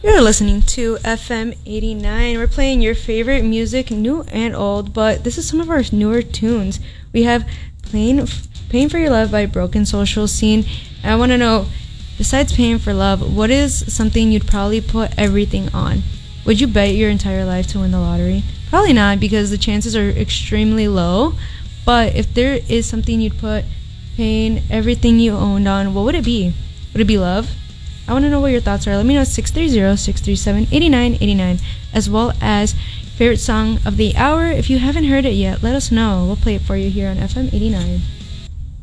You're listening to FM 89. We're playing your favorite music, new and old, but this is some of our newer tunes. We have Paying for Your Love by Broken Social Scene. And I want to know, besides Paying for Love, what is something you'd probably put everything on? Would you bet your entire life to win the lottery? Probably not, because the chances are extremely low. But if there is something you'd put paying everything you owned on, what would it be? Would it be love? I want to know what your thoughts are. Let me know at 630-637-8989, as well as favorite song of the hour. If you haven't heard it yet, let us know. We'll play it for you here on FM 89.